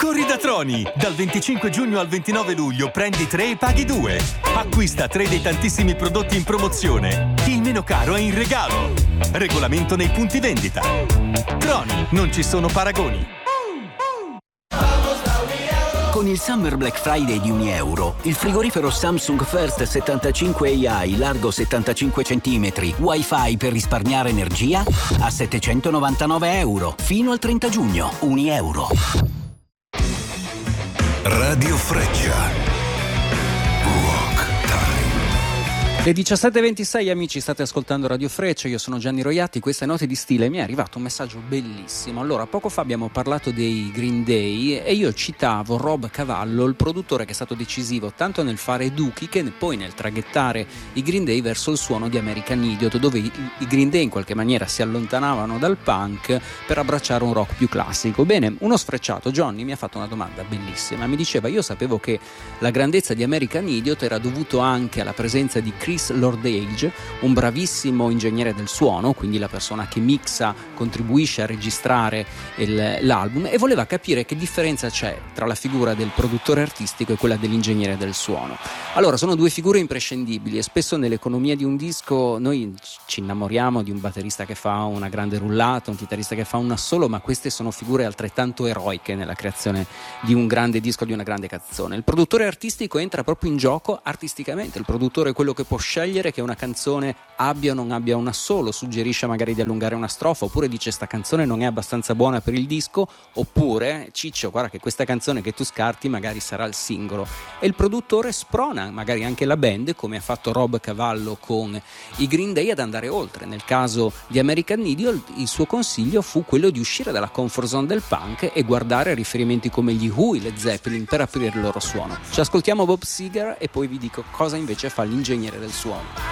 Corri da Troni! Dal 25 giugno al 29 luglio prendi 3 e paghi 2. Acquista 3 dei tantissimi prodotti in promozione. Il meno caro è in regalo. Regolamento nei punti vendita. Troni, non ci sono paragoni. Con il Summer Black Friday di €1, il frigorifero Samsung First 75 AI largo 75 cm, Wi-Fi per risparmiare energia a €799 fino al 30 giugno. €1. Radio Freccia. Le 17:26, amici, state ascoltando Radio Freccia, io sono Gianni Roiatti, questa è Note di Stile. Mi è arrivato un messaggio bellissimo. Allora, poco fa abbiamo parlato dei Green Day e io citavo Rob Cavallo, il produttore che è stato decisivo tanto nel fare Dookie che poi nel traghettare i Green Day verso il suono di American Idiot, dove i Green Day in qualche maniera si allontanavano dal punk per abbracciare un rock più classico. Bene, uno sfrecciato, Johnny, mi ha fatto una domanda bellissima. Mi diceva: io sapevo che la grandezza di American Idiot era dovuto anche alla presenza di Chris Lord-Age, un bravissimo ingegnere del suono, quindi la persona che mixa, contribuisce a registrare l'album, e voleva capire che differenza c'è tra la figura del produttore artistico e quella dell'ingegnere del suono. Allora, sono due figure imprescindibili e spesso nell'economia di un disco noi ci innamoriamo di un batterista che fa una grande rullata, un chitarrista che fa un assolo, ma queste sono figure altrettanto eroiche nella creazione di un grande disco, di una grande canzone. Il produttore artistico entra proprio in gioco artisticamente. Il produttore è quello che può scegliere che una canzone abbia o non abbia un assolo, suggerisce magari di allungare una strofa, oppure dice: sta canzone non è abbastanza buona per il disco, oppure: Ciccio, guarda che questa canzone che tu scarti magari sarà il singolo. E il produttore sprona magari anche la band, come ha fatto Rob Cavallo con i Green Day, ad andare oltre. Nel caso di American Idiot il suo consiglio fu quello di uscire dalla comfort zone del punk e guardare riferimenti come gli Who, i Led Zeppelin, per aprire il loro suono. Ci ascoltiamo Bob Seger e poi vi dico cosa invece fa l'ingegnere del suono.